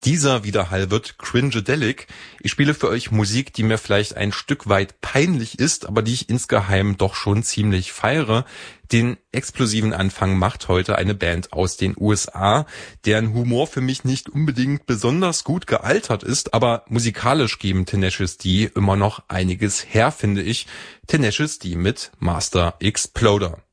Dieser Widerhall wird cringedelic. Ich spiele für euch Musik, die mir vielleicht ein Stück weit peinlich ist, aber die ich insgeheim doch schon ziemlich feiere. Den explosiven Anfang macht heute eine Band aus den USA, deren Humor für mich nicht unbedingt besonders gut gealtert ist, aber musikalisch geben Tenacious D immer noch einiges her, finde ich. Tenacious D mit Master Exploder.